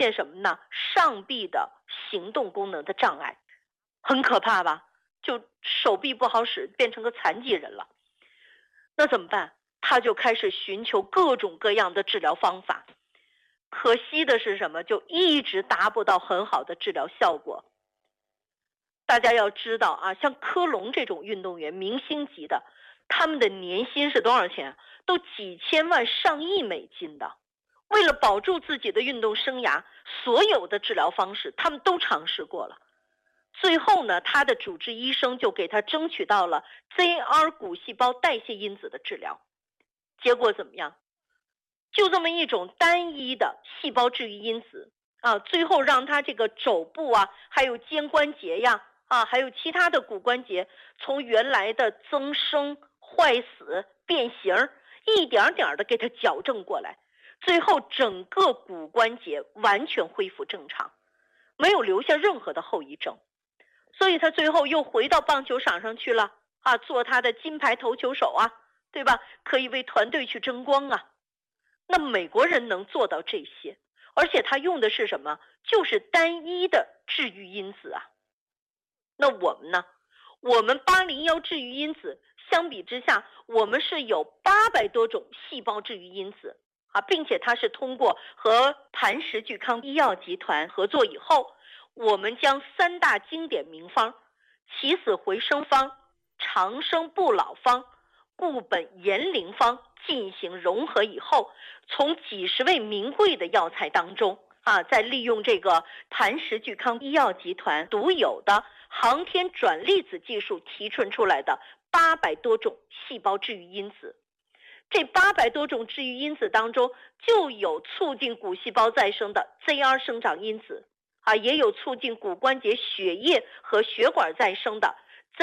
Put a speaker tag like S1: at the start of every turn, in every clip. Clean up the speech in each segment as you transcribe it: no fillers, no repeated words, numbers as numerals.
S1: 现什么呢？上臂的行动功能的障碍，很可怕吧？就手臂不好使，变成个残疾人了。那怎么办？他就开始寻求各种各样的治疗方法。可惜的是什么？就一直达不到很好的治疗效果。大家要知道啊，像科隆这种运动员，明星级的，他们的年薪是多少钱？都几千万上亿美金的。为了保住自己的运动生涯，所有的治疗方式他们都尝试过了。最后呢，他的主治医生就给他争取到了 ZR 骨细胞代谢因子的治疗。结果怎么样？就这么一种单一的细胞治愈因子啊，最后让他这个肘部啊，还有肩关节呀，还有其他的骨关节，从原来的增生、坏死、变形，一点点的给他矫正过来，最后整个骨关节完全恢复正常，没有留下任何的后遗症。所以他最后又回到棒球场上去了啊，做他的金牌投球手啊，对吧？可以为团队去争光啊。那美国人能做到这些，而且他用的是什么？就是单一的治愈因子啊。那我们呢？我们801治愈因子相比之下，我们是有800多种细胞治愈因子啊，并且它是通过和磐石聚康医药集团合作以后，我们将3大经典名方起死回生方、长生不老方、固本延龄方进行融合以后，从几十味名贵的药材当中再利用这个磐石聚康医药集团独有的航天转粒子技术提纯出来的800多种细胞治愈因子。这800多种治愈因子当中，就有促进骨细胞再生的 ZR 生长因子也有促进骨关节血液和血管再生的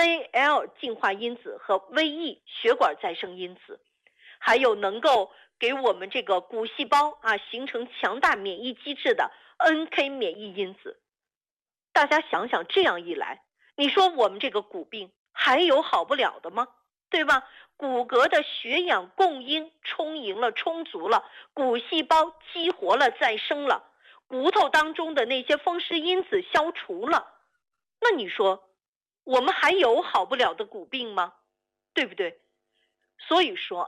S1: ZL 进化因子和 VE 血管再生因子，还有能够给我们这个骨细胞形成强大免疫机制的 NK 免疫因子。大家想想，这样一来，你说我们这个骨病还有好不了的吗？对吧？骨骼的血氧供应充足了，骨细胞激活了再生了，骨头当中的那些风湿因子消除了，那你说我们还有好不了的骨病吗？对不对？所以说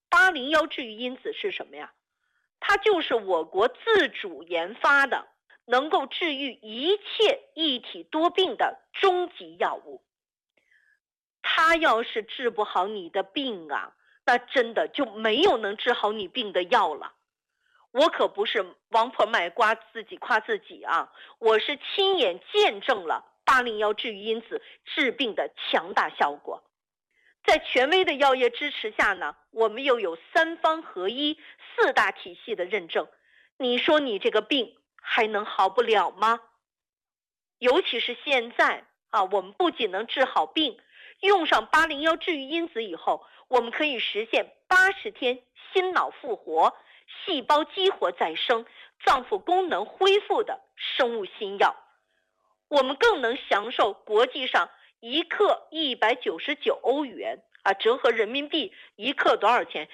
S1: 801治愈因子是什么呀？它就是我国自主研发的，能够治愈一切一体多病的终极药物。它要是治不好你的病那真的就没有能治好你病的药了。我可不是王婆卖瓜自己夸自己我是亲眼见证了801治愈因子治病的强大效果。在权威的药业支持下呢，我们又有3方合一4大体系的认证，你说你这个病还能好不了吗？尤其是现在我们不仅能治好病，用上801治愈因子以后，我们可以实现80天心脑复活、细胞激活再生、脏腑功能恢复的生物新药。我们更能享受国际上1克199欧元折合人民币1克多少钱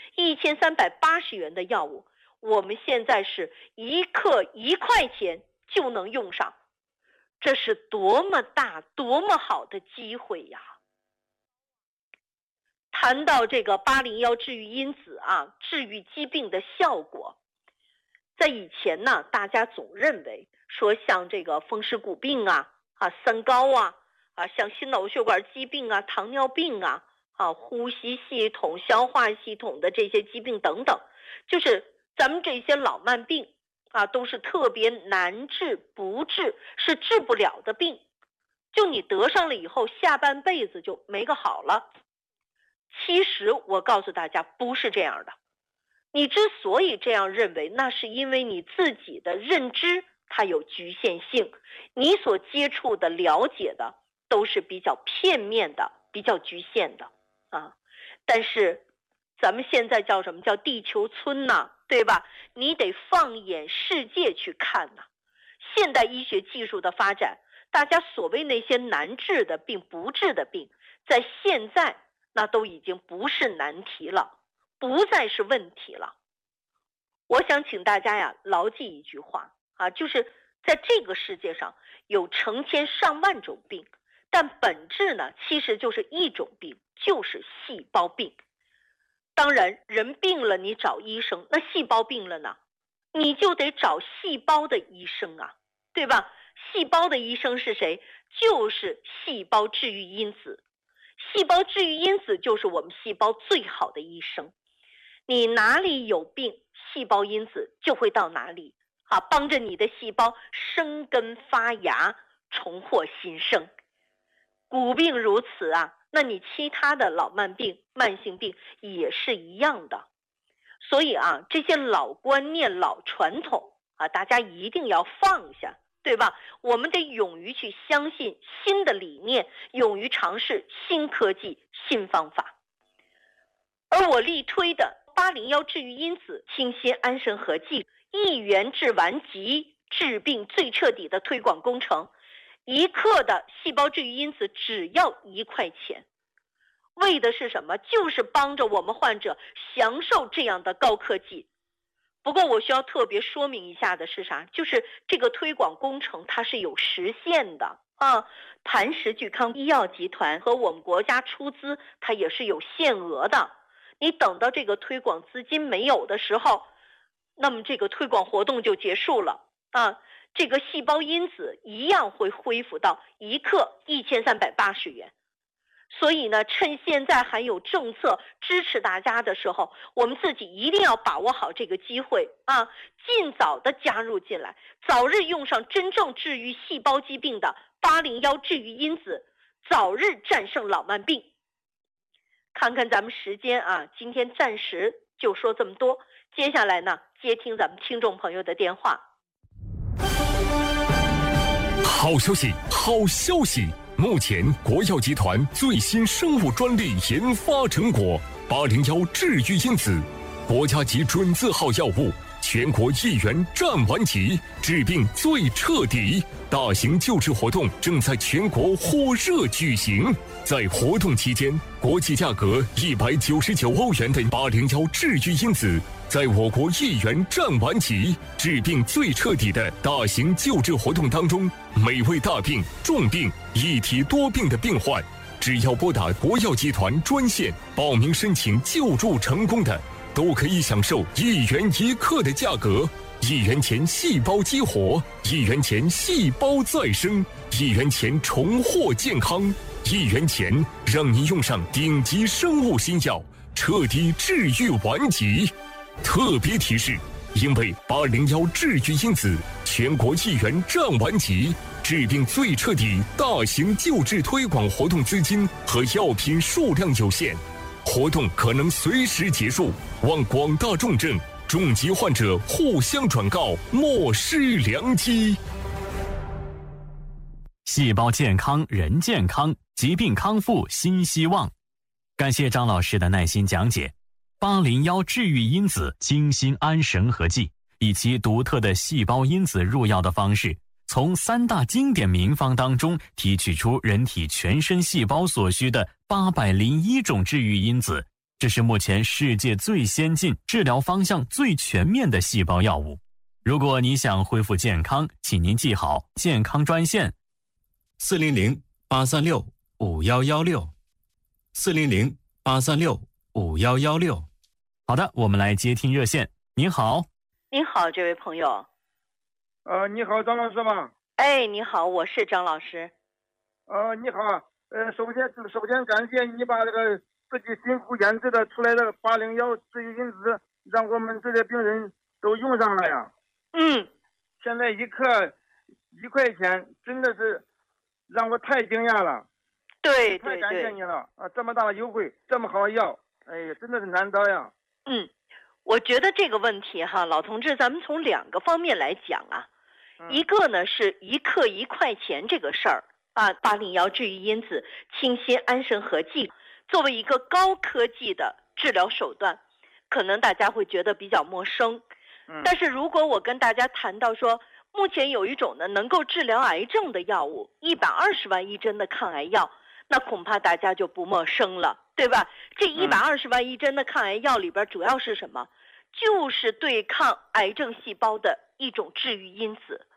S1: ？1380元的药物，我们现在是1克1块钱就能用上，这是多么大多么好的机会呀！谈到这个801治愈因子治愈疾病的效果，在以前呢，大家总认为说像这个风湿骨病三高像心脑血管疾病糖尿病呼吸系统、消化系统的这些疾病等等，就是咱们这些老慢病都是特别难治不治，是治不了的病，就你得上了以后下半辈子就没个好了。其实我告诉大家不是这样的，你之所以这样认为，那是因为你自己的认知它有局限性，你所接触的了解的都是比较片面的、比较局限的但是咱们现在叫什么？叫地球村对吧？你得放眼世界去看现代医学技术的发展，大家所谓那些难治的病、不治的病，在现在那都已经不是难题了，不再是问题了。我想请大家牢记一句话就是在这个世界上有成千上万种病，但本质呢其实就是一种病，就是细胞病。当然人病了你找医生，那细胞病了呢，你就得找细胞的医生啊，对吧？细胞的医生是谁？就是细胞治愈因子。细胞治愈因子就是我们细胞最好的医生。你哪里有病，细胞因子就会到哪里帮着你的细胞生根发芽，重获新生。骨病如此那你其他的老慢病、慢性病也是一样的。所以这些老观念、老传统大家一定要放下，对吧？我们得勇于去相信新的理念，勇于尝试新科技、新方法。而我力推的801治愈因子清新安神合剂1元治完疾，治病最彻底的推广工程，1克的细胞治愈因子只要1块钱，为的是什么？就是帮着我们患者享受这样的高科技。不过我需要特别说明一下的是啥？就是这个推广工程它是有时限的磐石聚康医药集团和我们国家出资它也是有限额的。你等到这个推广资金没有的时候，那么这个推广活动就结束了这个细胞因子一样会恢复到1克1380元。所以呢，趁现在还有政策支持大家的时候，我们自己一定要把握好这个机会尽早的加入进来，早日用上真正治愈细胞疾病的801治愈因子，早日战胜老慢病。看看咱们时间今天暂时就说这么多，接下来呢接听咱们听众朋友的电话。
S2: 好消息，好消息！目前国药集团最新生物专利研发成果801治愈因子，国家级准字号药物，全国1元占完即，治病最彻底。大型救治活动正在全国火热举行。在活动期间，国际价格199欧元的801治愈因子，在我国1元占完即，治病最彻底的大型救治活动当中，每位大病、重病、一体多病的病患，只要拨打国药集团专线报名申请救助成功的，都可以享受1元1克的价格。1元钱细胞激活，1元钱细胞再生，1元钱重获健康，1元钱让你用上顶级生物新药，彻底治愈顽疾。特别提示，因为801治愈因子全国1元占完即，治病最彻底大型救治推广活动资金和药品数量有限，活动可能随时结束，望广大重症重疾患者互相转告，莫失良机。
S3: 细胞健康人健康，疾病康复新希望。感谢张老师的耐心讲解。801治愈因子清新安神合剂，以其独特的细胞因子入药的方式，从3大经典名方当中提取出人体全身细胞所需的801种治愈因子，这是目前世界最先进、治疗方向最全面的细胞药物。如果你想恢复健康，请您记好健康专线400-836-5116，400-836-5116。好的，我们来接听热线。您好。
S1: 您好，这位朋友。
S4: 你好，张老师吗？
S1: 哎，你好，我是张老师。
S4: 你好，首先感谢你把这个自己辛苦研制的出来的801治愈因子，让我们这些病人都用上了呀。现在1克1块钱，真的是让我太惊讶了。
S1: 对，
S4: 太感谢你了这么大的优惠，这么好的药，哎呀，真的是难得呀。
S1: 我觉得这个问题老同志，咱们从2个方面来讲一个呢是1克1块钱这个事儿801治愈因子清新安神合剂作为一个高科技的治疗手段，可能大家会觉得比较陌生。但是如果我跟大家谈到说，目前有一种呢能够治疗癌症的药物，120万一针的抗癌药，那恐怕大家就不陌生了，对吧？这120万一针的抗癌药里边主要是什么？就是对抗癌症细胞的一种治愈因子，